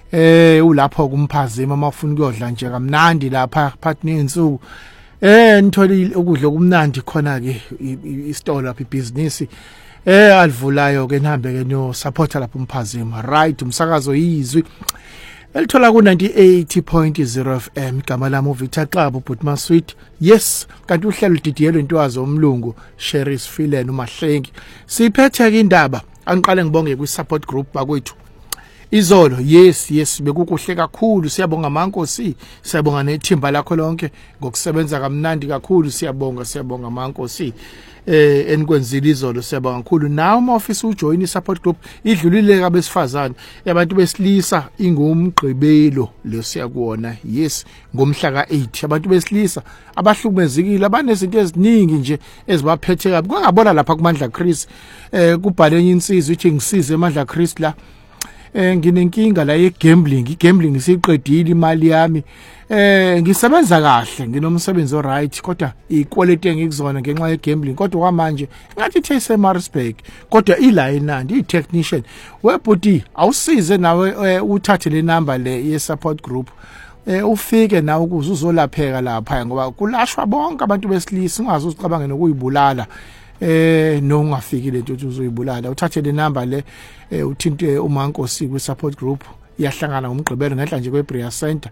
ulapho kumphazima mafuna ukuyodla nje kamnandi lapha phakathi nensuku nithola ukudla okumnandi khona ke istore lapha ibusiness alivulayo ke nihambe ke no supporter lapha umphazima right umsakazo yizwi elithola ku 98.0 FM igama lami uVictor Xaba but Maswit yes kanti uhlelo lididiyelwe intwazo omlungu Sheris Philen uMahlengi siphethe ke indaba angiqale ngibonge kwi support group bakwethu izolo yes bekukuhle kakhulu siyabonga mankosi siyabonga nethimba lakho lonke ngokusebenza kamnandi kakhulu siyabonga mankosi enikwenzile izolo siyabonga kakhulu nawe uma office ujoin i-support group idlulile kabesifazane yabantu besilisa ingumgqibelo lo siyakuona yes ngomhla ka8 abantu besilisa abahlukumezekile abanezinto eziningi nje ezibaphethe kabi kwangabona lapha kuMandla Chris kubhale insizwe ithi ngisize eMandla Chris la nginenkinga la igambling isiqedile imali yami ngisebenza kahle nginomsebenzi oright kodwa iquality engikuzona ngenxa yegambling kodwa kwamanje ngathi ithe Maritzburg kodwa ila enandi itechnician webhuti awusize nawe uthathe le number le ye support group ufike nawe ukuze uzolapheka lapha ngoba kulashwa bonke abantu besilisa ungazi uzicabange nokuyibulala no ungafiki lento uzoyibulala uthathe le number le uthinte uMankosi kwi support group iyahlangana ngomgqibelo ngenhla nje kweBrea Center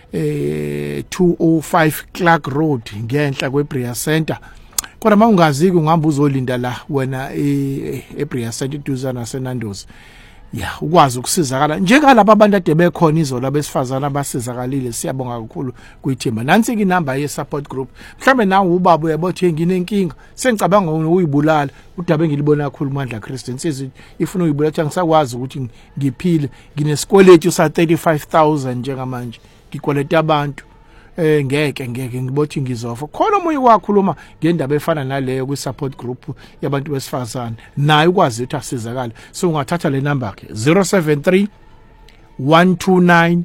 205 Clark Road ngenhla kweBrea Center kodwa mawungazi ungihamba uzolinda la wena eBrea Center iduzana seNando's ya ukwazi ukusizakala njengalabo abantu ade bekhona izolo abesifazana abasizakalile siyabonga kakhulu kuyithimba nansi ke number ye support group mhlambe nawe ubaba uyabothi nginenkinga sengicabanga uyibulala udaba engilibona kakhulu Mandla Christian sizi ifuna uyibulala ngisakwazi ukuthi ngiphile nginesikweletu sa 35,000 njengamanje ngikweleta abantu ngeke ngibothi ngizofa khona umoya wakhuluma ngendaba efana naleyo kwi support group yabantu besifazana naye ukwazi ukuthi asizakala so ungathatha le number yakhe 073 129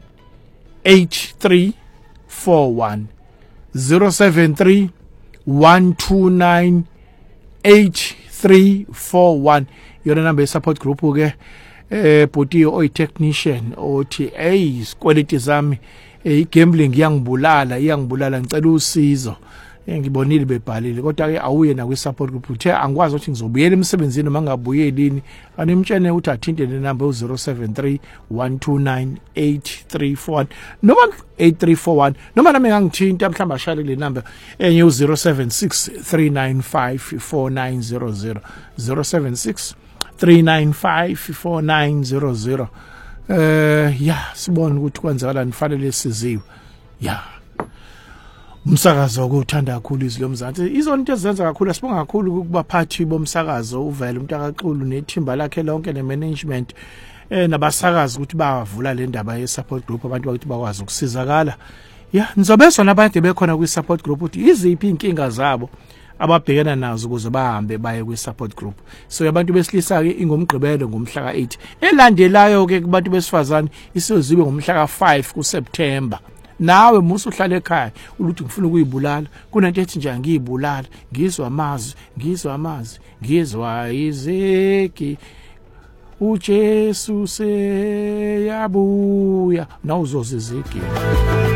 8341 073 129 8341 yona number ye support group ke bhuti oyi technician othi quality zami igambling iyangibulala ngicela usizo ngibonile bebhalile kodwa ke awuye na kwi support group uthe angikwazi ukuthi ngizobuyela emsebenzini noma ngabuyelini animtshene uthi athinte le number u073 129 8341 noma 8341 noma nami ngangithinta mhlamba ashale le number enye u076 395 4900 076 395 4900 sibona ukuthi kwenzakala nifanele siziwe umsakazo okuthanda kakhulu izilo mzansi izonto ezenza kakhulu asibonga kakhulu kubaphathi bomsakazo uvele umuntu akaxulu nethimba lakhe lonke nemanagement nabasakazi ukuthi bavula le ndaba ye support group abantu bakuthi bakwazi ukusizakala nizobezwa nabantu bekhona kwi support group ukuthi iziphi inkinga zabo ababhekana nazo ukuze bahambe baye kwi support group so abantu besilisa ke ingomgqibelo ngomhla ka8 elandelayo ke kubantu besifazane isizozibe ngomhla ka5 kuSeptember nawe musu uhlala ekhaya ukuthi ngifuna ukuyibulala kunento ethi nje ngiyibulala ngizwa amazi ngizwa izeki uJesu seyabuya nawuzozizeki